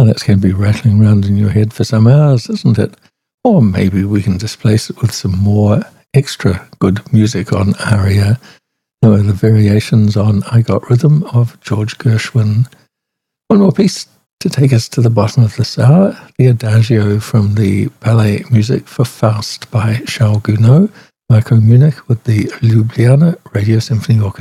Now that's going to be rattling around in your head for some hours, isn't it? Or maybe we can displace it with some more extra good music on aria. The variations on I Got Rhythm of George Gershwin. One more piece to take us to the bottom of this hour, the Adagio from the ballet music for Faust by Charles Gounod, Marco Munich with the Ljubljana Radio Symphony Orchestra.